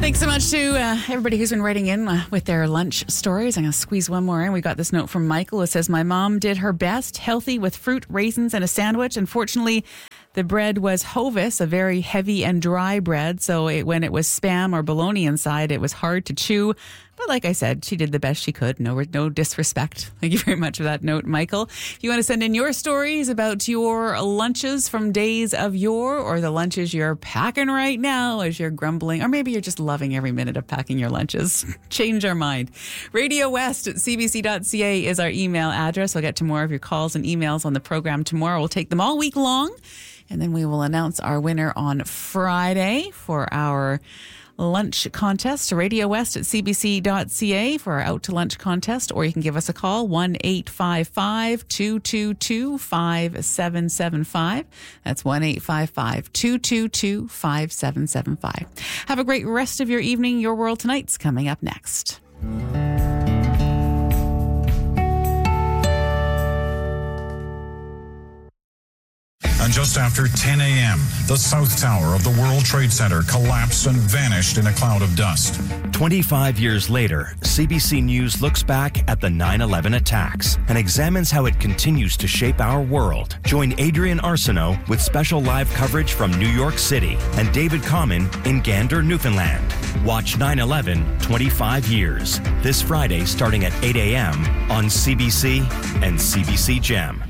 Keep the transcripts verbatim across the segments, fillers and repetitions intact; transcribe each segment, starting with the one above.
Thanks so much to uh, everybody who's been writing in uh, with their lunch stories. I'm going to squeeze one more in. We got this note from Michael. It says, my mom did her best, healthy, with fruit, raisins, and a sandwich. Unfortunately, the bread was Hovis, a very heavy and dry bread. So it, when it was Spam or bologna inside, it was hard to chew. But like I said, she did the best she could. No, no disrespect. Thank you very much for that note, Michael. If you want to send in your stories about your lunches from days of yore, or the lunches you're packing right now as you're grumbling, or maybe you're just loving every minute of packing your lunches, change our mind. Radio West at c b c dot c a is our email address. We'll get to more of your calls and emails on the program tomorrow. We'll take them all week long, and then we will announce our winner on Friday for our lunch contest. Radio West at c b c dot c a for our Out to Lunch contest, or you can give us a call, one eight five five, two two two, five seven seven five. That's one eight five five, two two two, five seven seven five. Have a great rest of your evening. Your World Tonight's coming up next. And just after ten a.m., the South Tower of the World Trade Center collapsed and vanished in a cloud of dust. twenty-five years later, C B C News looks back at the nine eleven attacks and examines how it continues to shape our world. Join Adrian Arsenault with special live coverage from New York City and David Common in Gander, Newfoundland. Watch nine eleven twenty-five years this Friday starting at eight a.m. on C B C and C B C Gem.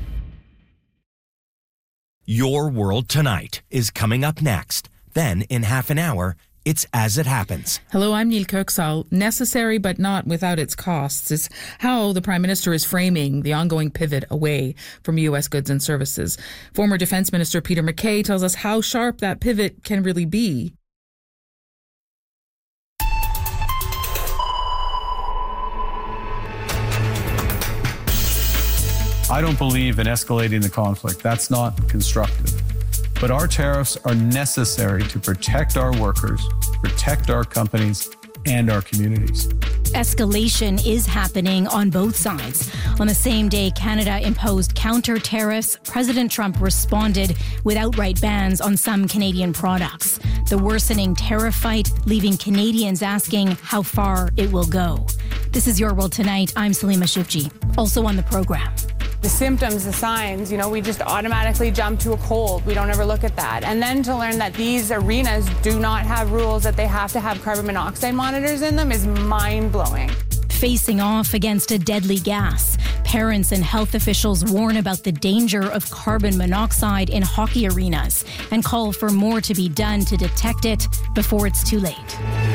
Your World Tonight is coming up next. Then, in half an hour, it's As It Happens. Hello, I'm Neil Kirksall. Necessary but not without its costs is how the Prime Minister is framing the ongoing pivot away from U S goods and services. Former Defence Minister Peter MacKay tells us how sharp that pivot can really be. I don't believe in escalating the conflict. That's not constructive. But our tariffs are necessary to protect our workers, protect our companies, and our communities. Escalation is happening on both sides. On the same day Canada imposed counter tariffs, President Trump responded with outright bans on some Canadian products. The worsening tariff fight leaving Canadians asking how far it will go. This is Your World Tonight. I'm Salima Shivji. Also on the program. The symptoms, the signs, you know, we just automatically jump to a cold. We don't ever look at that. And then to learn that these arenas do not have rules that they have to have carbon monoxide monitors in them is mind-blowing. Facing off against a deadly gas, parents and health officials warn about the danger of carbon monoxide in hockey arenas and call for more to be done to detect it before it's too late.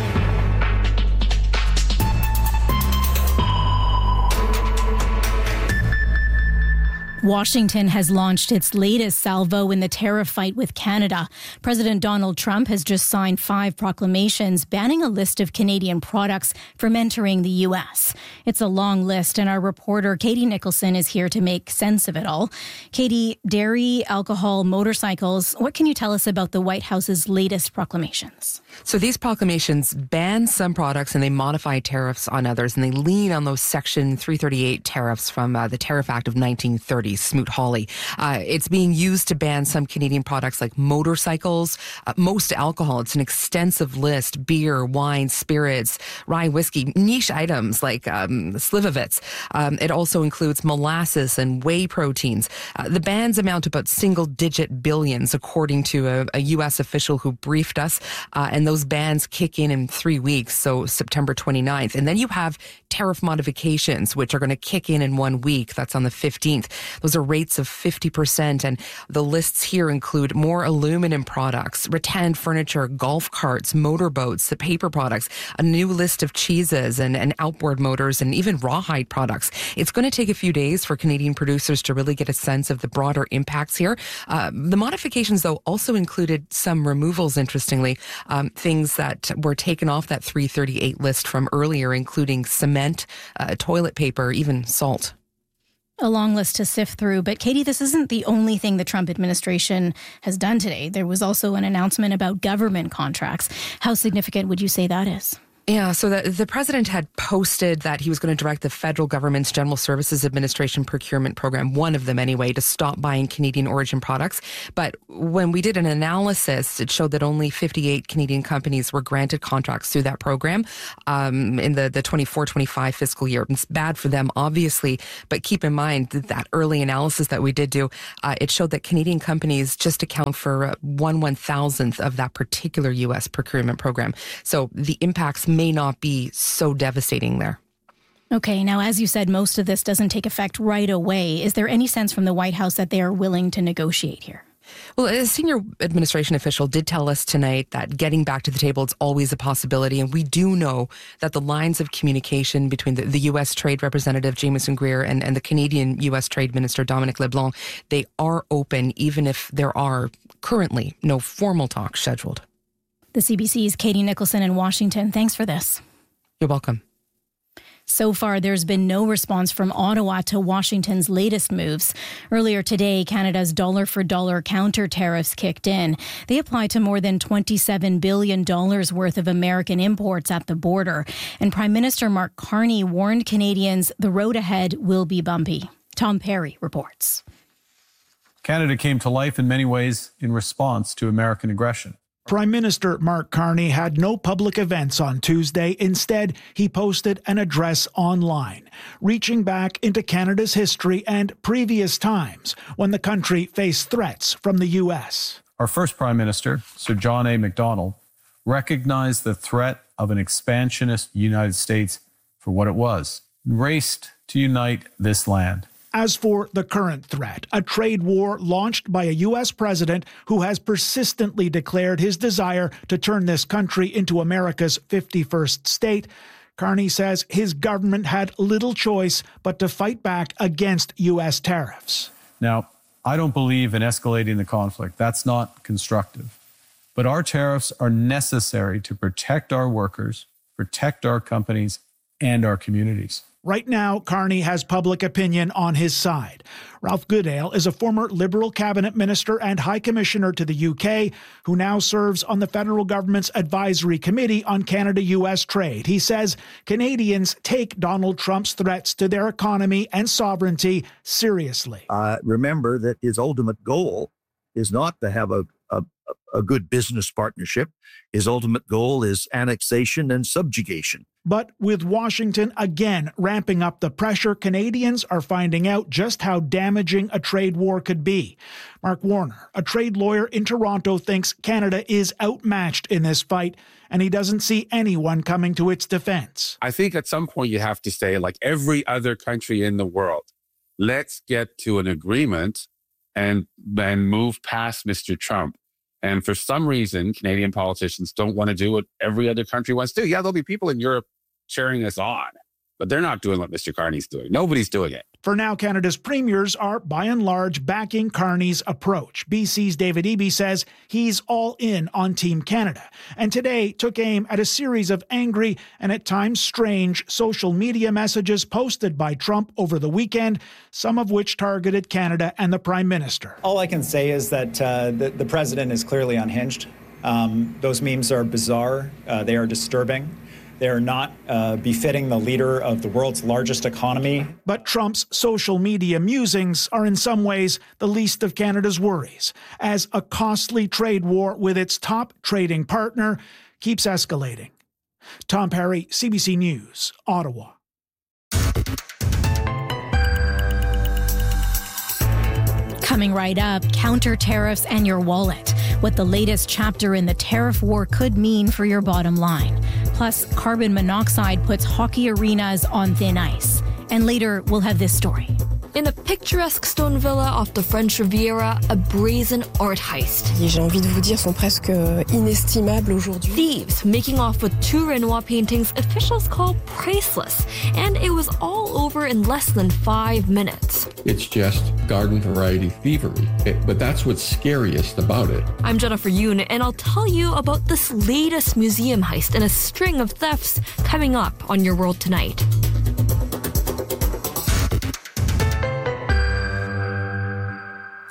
Washington has launched its latest salvo in the tariff fight with Canada. President Donald Trump has just signed five proclamations banning a list of Canadian products from entering the U S. It's a long list, and our reporter Katie Nicholson is here to make sense of it all. Katie, dairy, alcohol, motorcycles, what can you tell us about the White House's latest proclamations? So these proclamations ban some products and they modify tariffs on others, and they lean on those Section three thirty-eight tariffs from uh, the Tariff Act of nineteen thirty. Smoot-Hawley. Uh, it's being used to ban some Canadian products like motorcycles, uh, most alcohol. It's an extensive list: beer, wine, spirits, rye whiskey, niche items like um, Slivovitz. Um, it also includes molasses and whey proteins. Uh, the bans amount to about single-digit billions, according to a, a U S official who briefed us. Uh, and those bans kick in in three weeks, so September twenty-ninth. And then you have tariff modifications, which are going to kick in in one week. That's on the fifteenth. Those are rates of fifty percent, and the lists here include more aluminum products, rattan furniture, golf carts, motorboats, the paper products, a new list of cheeses and, and outboard motors, and even rawhide products. It's going to take a few days for Canadian producers to really get a sense of the broader impacts here. Uh, the modifications, though, also included some removals, interestingly, um, things that were taken off that three thirty-eight list from earlier, including cement, uh, toilet paper, even salt. A long list to sift through. But Katie, this isn't the only thing the Trump administration has done today. There was also an announcement about government contracts. How significant would you say that is? Yeah, so the, the president had posted that he was going to direct the federal government's General Services Administration procurement program, one of them anyway, to stop buying Canadian origin products. But when we did an analysis, it showed that only fifty-eight Canadian companies were granted contracts through that program um, in the, the twenty-four twenty-five fiscal year. It's bad for them, obviously, but keep in mind that, that early analysis that we did do, uh, it showed that Canadian companies just account for uh, one one-thousandth of that particular U S procurement program. So the impacts may not be so devastating there. Okay, now as you said, most of this doesn't take effect right away. Is there any sense from the White House that they are willing to negotiate here? Well, a senior administration official did tell us tonight that getting back to the table is always a possibility. And we do know that the lines of communication between the, the U S Trade Representative Jameson Greer and, and the Canadian U S Trade Minister Dominic LeBlanc, they are open even if there are currently no formal talks scheduled. The C B C's Katie Nicholson in Washington. Thanks for this. You're welcome. So far, there's been no response from Ottawa to Washington's latest moves. Earlier today, Canada's dollar-for-dollar counter tariffs kicked in. They apply to more than twenty-seven billion dollars worth of American imports at the border. And Prime Minister Mark Carney warned Canadians the road ahead will be bumpy. Tom Perry reports. Canada came to life in many ways in response to American aggression. Prime Minister Mark Carney had no public events on Tuesday. Instead, he posted an address online, reaching back into Canada's history and previous times when the country faced threats from the U S. Our first Prime Minister, Sir John A. Macdonald, recognized the threat of an expansionist United States for what it was, and raced to unite this land. As for the current threat, a trade war launched by a U S president who has persistently declared his desire to turn this country into America's fifty-first state, Carney says his government had little choice but to fight back against U S tariffs. Now, I don't believe in escalating the conflict. That's not constructive. But our tariffs are necessary to protect our workers, protect our companies, and our communities. Right now, Carney has public opinion on his side. Ralph Goodale is a former Liberal cabinet minister and High Commissioner to the U K, who now serves on the federal government's advisory committee on Canada-U S trade. He says Canadians take Donald Trump's threats to their economy and sovereignty seriously. Uh, remember that his ultimate goal is not to have a, a, a good business partnership. His ultimate goal is annexation and subjugation. But with Washington again ramping up the pressure, Canadians are finding out just how damaging a trade war could be. Mark Warner, a trade lawyer in Toronto, thinks Canada is outmatched in this fight, and he doesn't see anyone coming to its defense. I think at some point you have to say, like every other country in the world, let's get to an agreement and then move past Mister Trump. And for some reason, Canadian politicians don't want to do what every other country wants to do. Yeah, there'll be people in Europe cheering us on, but they're not doing what Mister Carney's doing. Nobody's doing it. For now, Canada's premiers are, by and large, backing Carney's approach. B C's David Eby says he's all in on Team Canada, and today took aim at a series of angry and at times strange social media messages posted by Trump over the weekend, some of which targeted Canada and the Prime Minister. All I can say is that uh, the, the president is clearly unhinged. Um, those memes are bizarre. Uh, they are disturbing. They are not uh, befitting the leader of the world's largest economy. But Trump's social media musings are in some ways the least of Canada's worries, as a costly trade war with its top trading partner keeps escalating. Tom Perry, C B C News, Ottawa. Coming right up, counter tariffs and your wallet. What the latest chapter in the tariff war could mean for your bottom line. Plus, carbon monoxide puts hockey arenas on thin ice. And later, we'll have this story. In a picturesque stone villa off the French Riviera, a brazen art heist. J'ai envie de vous dire, sont presque inestimables aujourd'hui. Thieves making off with two Renoir paintings officials call priceless. And it was all over in less than five minutes. It's just garden variety thievery. It, but that's what's scariest about it. I'm Jennifer Yoon, and I'll tell you about this latest museum heist and a string of thefts coming up on Your World Tonight.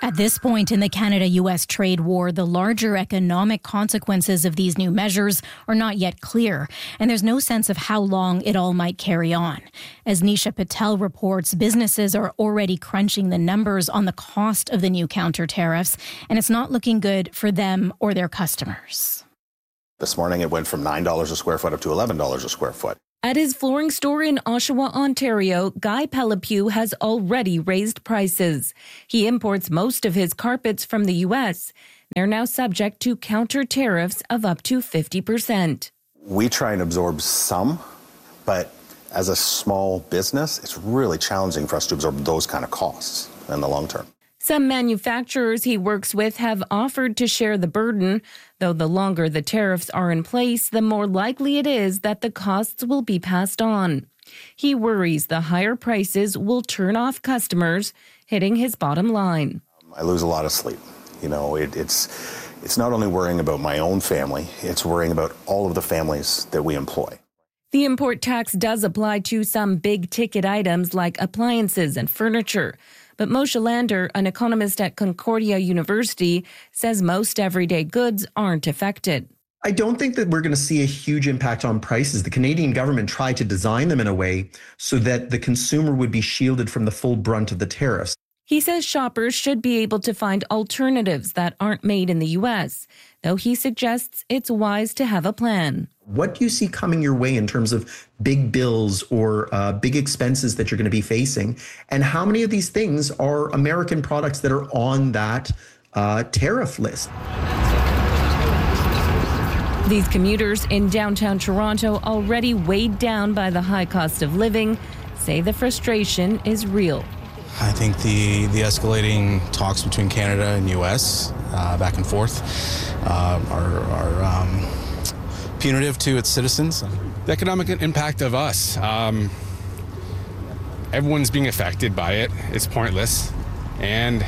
At this point in the Canada-U S trade war, the larger economic consequences of these new measures are not yet clear, and there's no sense of how long it all might carry on. As Nisha Patel reports, businesses are already crunching the numbers on the cost of the new counter tariffs, and it's not looking good for them or their customers. This morning it went from nine dollars a square foot up to eleven dollars a square foot. At his flooring store in Oshawa, Ontario, Guy Pellepew has already raised prices. He imports most of his carpets from the U S. They're now subject to counter tariffs of up to fifty percent. We try and absorb some, but as a small business, it's really challenging for us to absorb those kind of costs in the long term. Some manufacturers he works with have offered to share the burden, though the longer the tariffs are in place, the more likely it is that the costs will be passed on. He worries the higher prices will turn off customers, hitting his bottom line. I lose a lot of sleep. You know, it, it's it's not only worrying about my own family, it's worrying about all of the families that we employ. The import tax does apply to some big-ticket items like appliances and furniture. But Moshe Lander, an economist at Concordia University, says most everyday goods aren't affected. I don't think that we're going to see a huge impact on prices. The Canadian government tried to design them in a way so that the consumer would be shielded from the full brunt of the tariffs. He says shoppers should be able to find alternatives that aren't made in the U S, though he suggests it's wise to have a plan. What do you see coming your way in terms of big bills or uh, big expenses that you're going to be facing? And how many of these things are American products that are on that uh, tariff list? These commuters in downtown Toronto, already weighed down by the high cost of living, say the frustration is real. I think the, the escalating talks between Canada and U S uh, back and forth uh, are, are um, punitive to its citizens. The economic impact of us, um, everyone's being affected by it. It's pointless. And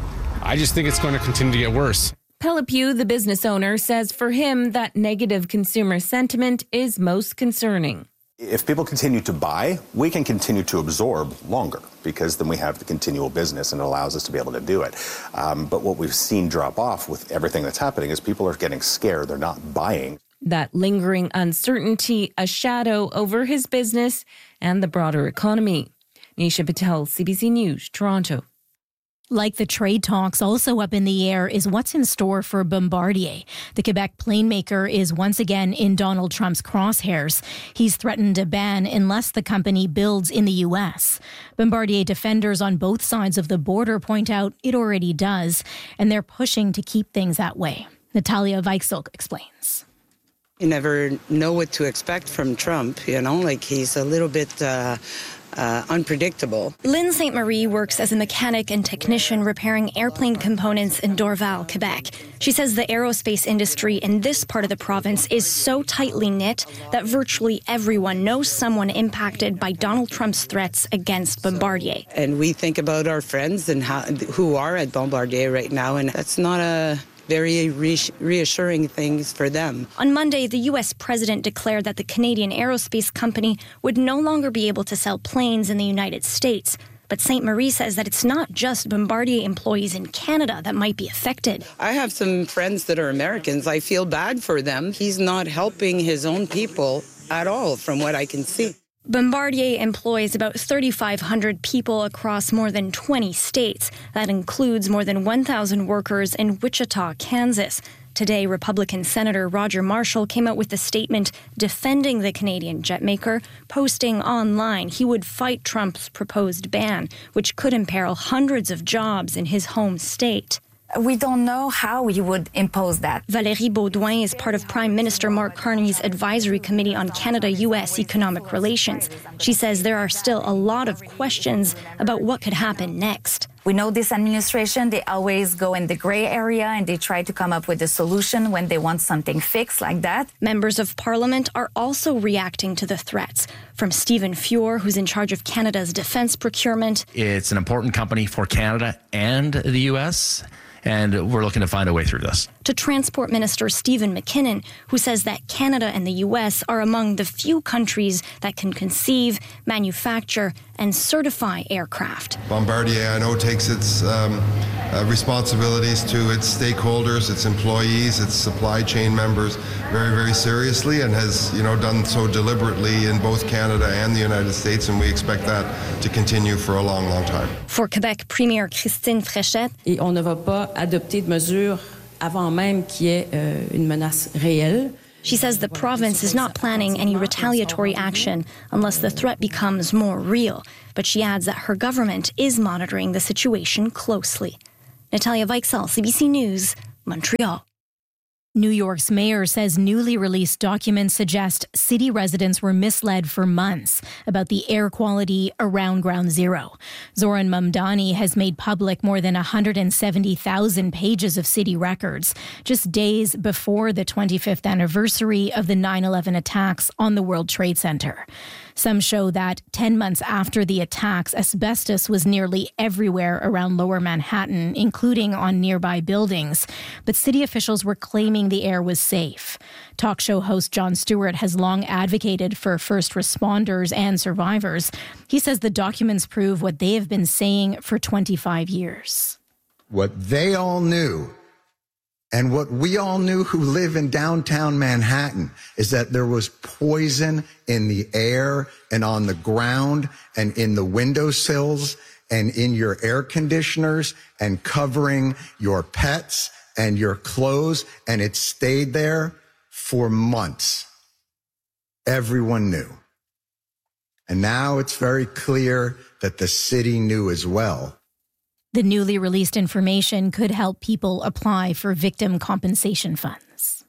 I just think it's going to continue to get worse. Pellepew, the business owner, says for him that negative consumer sentiment is most concerning. If people continue to buy, we can continue to absorb longer because then we have the continual business and it allows us to be able to do it. Um, but what we've seen drop off with everything that's happening is people are getting scared. They're not buying. That lingering uncertainty, a shadow over his business and the broader economy. Nisha Patel, C B C News, Toronto. Like the trade talks, also up in the air is what's in store for Bombardier. The Quebec plane maker is once again in Donald Trump's crosshairs. He's threatened a ban unless the company builds in the U S. Bombardier defenders on both sides of the border point out it already does, and they're pushing to keep things that way. Natalia Weichselk explains. You never know what to expect from Trump, you know, like he's a little bit uh, uh, unpredictable. Lynn Saint Marie works as a mechanic and technician repairing airplane components in Dorval, Quebec. She says the aerospace industry in this part of the province is so tightly knit that virtually everyone knows someone impacted by Donald Trump's threats against Bombardier. And we think about our friends and how, who are at Bombardier right now, and that's not a very reassuring things for them. On Monday, the U S president declared that the Canadian aerospace company would no longer be able to sell planes in the United States. But Saint Marie says that it's not just Bombardier employees in Canada that might be affected. I have some friends that are Americans. I feel bad for them. He's not helping his own people at all, from what I can see. Bombardier employs about thirty-five hundred people across more than twenty states. That includes more than one thousand workers in Wichita, Kansas. Today, Republican Senator Roger Marshall came out with a statement defending the Canadian jetmaker, posting online he would fight Trump's proposed ban, which could imperil hundreds of jobs in his home state. We don't know how you would impose that. Valérie Beaudoin is part of Prime Minister Mark Carney's Advisory Committee on Canada-U S Economic Relations. She says there are still a lot of questions about what could happen next. We know this administration, they always go in the gray area and they try to come up with a solution when they want something fixed like that. Members of Parliament are also reacting to the threats. From Stephen Fuhr, who's in charge of Canada's defense procurement. It's an important company for Canada and the U S, and we're looking to find a way through this. To Transport Minister Stephen McKinnon, who says that Canada and the U S are among the few countries that can conceive, manufacture, and certify aircraft. Bombardier, I know, takes its um, uh, responsibilities to its stakeholders, its employees, its supply chain members very, very seriously, and has, you know, done so deliberately in both Canada and the United States, and we expect that to continue for a long, long time. For Quebec Premier Christine Fréchette, et on ne va pas adopter de mesures avant même qu'il y ait euh, une menace réelle. She says the province is not planning any retaliatory action unless the threat becomes more real, but she adds that her government is monitoring the situation closely. Natalia Weichsel, C B C News, Montreal. New York's mayor says newly released documents suggest city residents were misled for months about the air quality around Ground Zero. Zoran Mamdani has made public more than one hundred seventy thousand pages of city records, just days before the twenty-fifth anniversary of the nine eleven attacks on the World Trade Center. Some show that ten months after the attacks, asbestos was nearly everywhere around Lower Manhattan, including on nearby buildings. But city officials were claiming the air was safe. Talk show host Jon Stewart has long advocated for first responders and survivors. He says the documents prove what they have been saying for twenty-five years. What they all knew, and what we all knew who live in downtown Manhattan, is that there was poison in the air and on the ground and in the windowsills and in your air conditioners and covering your pets and your clothes, and it stayed there for months. Everyone knew. And now it's very clear that the city knew as well. The newly released information could help people apply for victim compensation funds.